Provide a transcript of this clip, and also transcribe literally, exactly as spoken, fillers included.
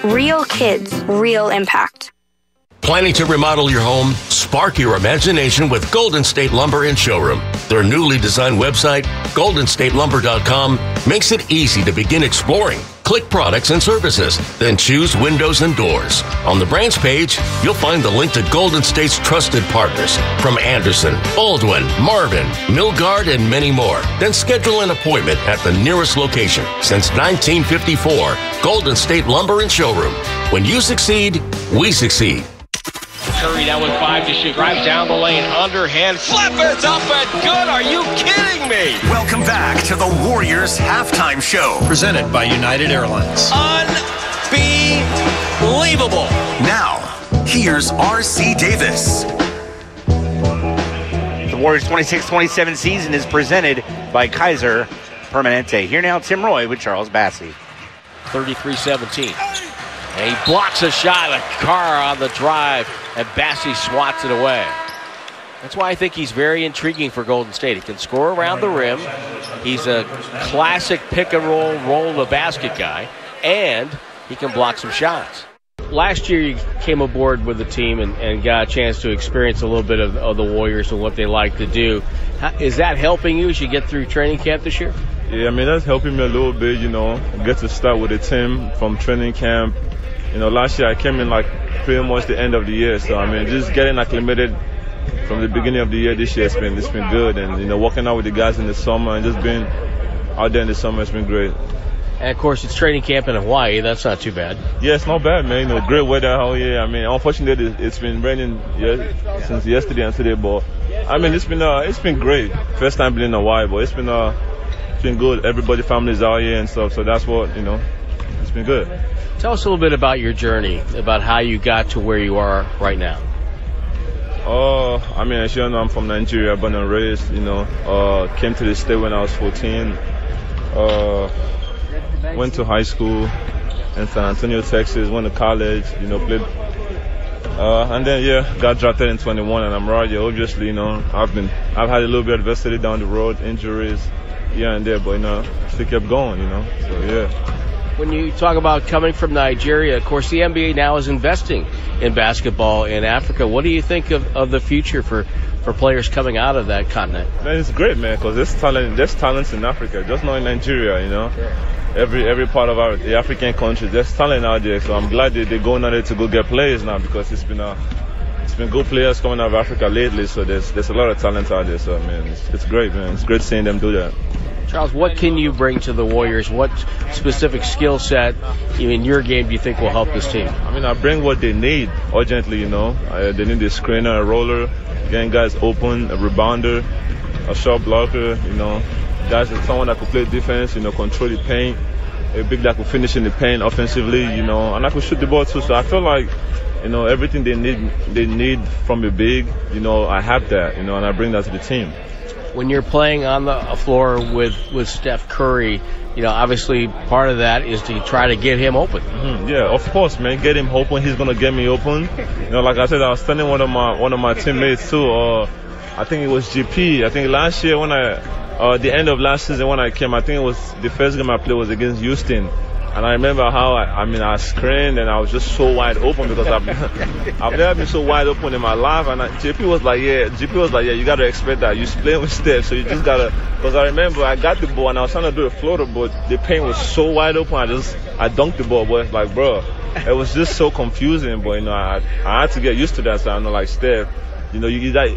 Real kids, real impact. Planning to remodel your home? Spark your imagination with Golden State Lumber and Showroom. Their newly designed website, golden state lumber dot com, makes it easy to begin exploring. Click products and services, then choose windows and doors. On the branch page, you'll find the link to Golden State's trusted partners from Anderson, Baldwin, Marvin, Milgard, and many more. Then schedule an appointment at the nearest location. Since nineteen fifty-four, Golden State Lumber and Showroom. When you succeed, we succeed. Curry now with five to shoot. Drives down the lane, underhand, flip it up and good. Are you kidding me? Welcome back to the Warriors Halftime Show. Presented by United Airlines. Unbelievable. Now, here's R C Davis. The Warriors twenty-six twenty-seven season is presented by Kaiser Permanente. Here now, Tim Roy with Charles Bassey. thirty-three seventeen. And he blocks a shot, a car on the drive, and Bassey swats it away. That's why I think he's very intriguing for Golden State. He can score around the rim. He's a classic pick-and-roll, roll-the-basket guy, and he can block some shots. Last year you came aboard with the team and, and got a chance to experience a little bit of, of the Warriors and what they like to do. How, is that helping you as you get through training camp this year? Yeah, I mean, that's helping me a little bit, you know, get to start with the team from training camp. You know, last year I came in like pretty much the end of the year, so I mean, just getting acclimated from the beginning of the year this year, it's been, it's been good. And, you know, working out with the guys in the summer and just being out there in the summer, it's been great. And, of course, it's training camp in Hawaii. That's not too bad. Yeah, it's not bad, man. You know, great weather out here. I mean, unfortunately, it's been raining yeah, since yesterday and today, but I mean, it's been uh, it's been great. First time being in Hawaii, but it's been uh, it's been good. Everybody, families out here and stuff, so that's what, you know, it's been good. Tell us a little bit about your journey, about how you got to where you are right now. Oh, uh, I mean, as you know, I'm from Nigeria, born and raised. You know, uh, came to the state when I was fourteen. Uh, went to high school in San Antonio, Texas. Went to college. You know, played. Uh, and then yeah, got drafted in twenty-one, and I'm right here. Obviously, you know, I've been, I've had a little bit of adversity down the road, injuries here and there, but you know, still kept going. You know, so yeah. When you talk about coming from Nigeria, of course, the N B A now is investing in basketball in Africa. What do you think of, of the future for, for players coming out of that continent? Man, it's great, man, because there's talent, there's talents in Africa, just not in Nigeria, you know. Sure. Every every part of our the African countries, there's talent out there. So I'm glad that they're going out there to go get players now, because it's been a it's been good players coming out of Africa lately. So there's there's a lot of talent out there. So man, it's, it's great, man. It's great seeing them do that. Charles, what can you bring to the Warriors? What specific skill set in your game do you think will help this team? I mean, I bring what they need urgently, you know. Uh, they need a screener, a roller, getting guys open, a rebounder, a shot blocker, you know. Guys, someone that could play defense, you know, control the paint, a big that could finish in the paint offensively, you know, and I could shoot the ball too. So I feel like, you know, everything they need, they need from a big, you know, I have that, you know, and I bring that to the team. When you're playing on the floor with, with Steph Curry, you know, obviously part of that is to try to get him open. Mm-hmm. Yeah, of course, man. Get him open. He's gonna get me open. You know, like I said, I was telling one of my one of my teammates too. Uh, I think it was G P. I think last year when I, uh, the end of last season when I came, I think it was the first game I played was against Houston. And I remember how, I, I mean, I screamed and I was just so wide open because I've, I've never been so wide open in my life. And I, J P was like, yeah, J P was like, yeah, you got to expect that. You're playing with Steph, so you just got to, because I remember I got the ball and I was trying to do a floater, but the paint was so wide open. I just, I dunked the ball, but it's like, bro, it was just so confusing. But, you know, I, I had to get used to that. So I know, like, Steph, you know, you got,